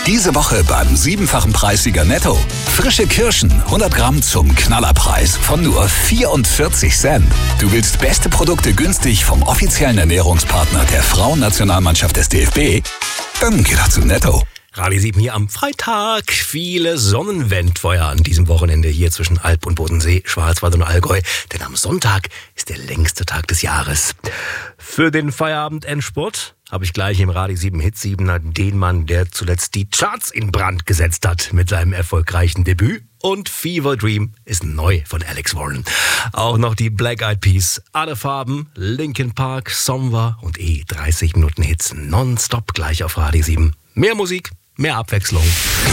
Diese Woche beim 7-fachen Preissieger Netto. Frische Kirschen, 100 Gramm zum Knallerpreis von nur 44 Cent. Du willst beste Produkte günstig vom offiziellen Ernährungspartner der Frauennationalmannschaft des DFB? Dann geh doch zu Netto. Radio 7 hier am Freitag. Viele Sonnenwendfeuer an diesem Wochenende hier zwischen Alb und Bodensee, Schwarzwald und Allgäu. Denn am Sonntag ist der längste Tag des Jahres. Für den Feierabend-Endspurt habe ich gleich im Radio 7 Hit 7 den Mann, der zuletzt die Charts in Brand gesetzt hat mit seinem erfolgreichen Debüt. Und Fever Dream ist neu von Alex Warren. Auch noch die Black Eyed Peas, Alle Farben, Linkin Park, Sommer und 30 Minuten Hits nonstop gleich auf Radio 7. Mehr Musik, mehr Abwechslung.